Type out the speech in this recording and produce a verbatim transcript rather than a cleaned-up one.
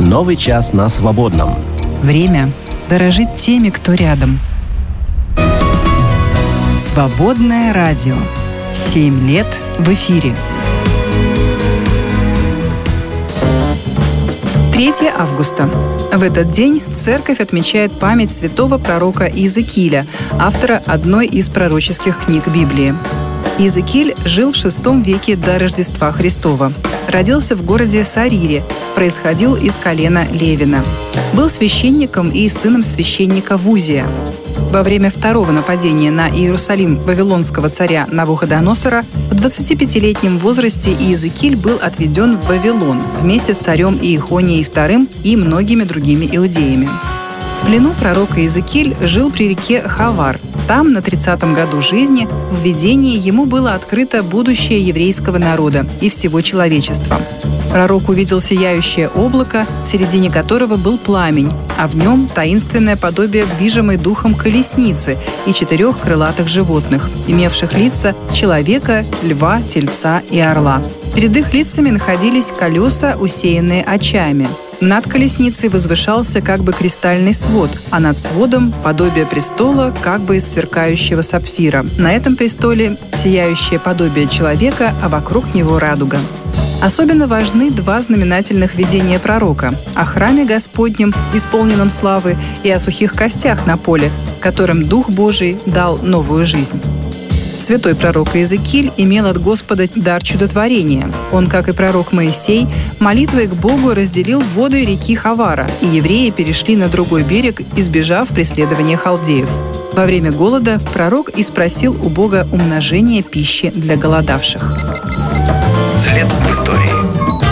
Новый час на Свободном. Время дорожить теми, кто рядом. Свободное радио. Семь лет в эфире. третьего августа. В этот день церковь отмечает память святого пророка Иезекииля, автора одной из пророческих книг Библии. Иезекииль жил в шестом веке до Рождества Христова. Родился в городе Сарире, происходил из колена Левина. Был священником и сыном священника Вузия. Во время второго нападения на Иерусалим вавилонского царя Навуходоносора в двадцатипятилетнем возрасте Иезекииль был отведен в Вавилон вместе с царем Иехонией вторым и многими другими иудеями. В плену пророк Иезекииль жил при реке Хавар. Там, на тридцатом году жизни, в видении ему было открыто будущее еврейского народа и всего человечества. Пророк увидел сияющее облако, в середине которого был пламень, а в нем таинственное подобие движимой духом колесницы и четырех крылатых животных, имевших лица человека, льва, тельца и орла. Перед их лицами находились колеса, усеянные очами. Над колесницей возвышался как бы кристальный свод, а над сводом – подобие престола, как бы из сверкающего сапфира. На этом престоле сияющее подобие человека, а вокруг него радуга. Особенно важны два знаменательных видения пророка – о храме Господнем, исполненном славы, и о сухих костях на поле, которым Дух Божий дал новую жизнь. Святой пророк Иезекииль имел от Господа дар чудотворения. Он, как и пророк Моисей, молитвой к Богу разделил воды реки Хавара, и евреи перешли на другой берег, избежав преследования халдеев. Во время голода пророк и спросил у Бога умножения пищи для голодавших. След в истории.